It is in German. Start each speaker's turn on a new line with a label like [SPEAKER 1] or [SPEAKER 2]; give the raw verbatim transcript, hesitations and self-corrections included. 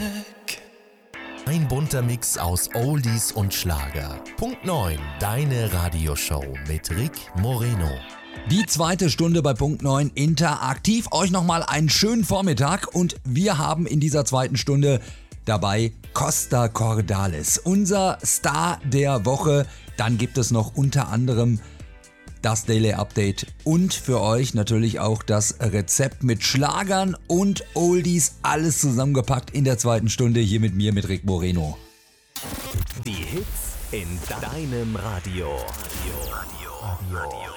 [SPEAKER 1] Ein bunter Mix aus Oldies und Schlager. Punkt neun, deine Radioshow mit Rick Moreno.
[SPEAKER 2] Die zweite Stunde bei Punkt neun interaktiv. Euch nochmal einen schönen Vormittag und wir haben in dieser zweiten Stunde dabei Costa Cordalis, unser Star der Woche. Dann gibt es noch unter anderem das Daily Update und für euch natürlich auch das Rezept mit Schlagern und Oldies. Alles zusammengepackt in der zweiten Stunde hier mit mir, mit Rick Moreno.
[SPEAKER 1] Die Hits in deinem Radio. Radio. Radio. Radio.